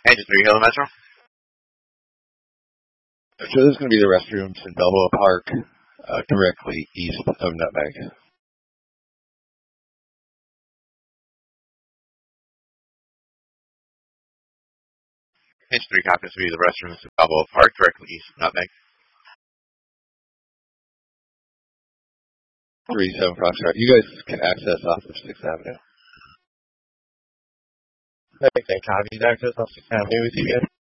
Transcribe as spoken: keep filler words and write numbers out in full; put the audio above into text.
Engine three, Hill Metro. So this is going to be the restrooms in Balboa Park, uh, directly east of Nutmeg. Engine three, copy. This will be the restrooms in Balboa Park, directly east of Nutmeg. three seven Foxtrot. You guys can access off of sixth Avenue. Okay, copy. Access off sixth Avenue with you guys.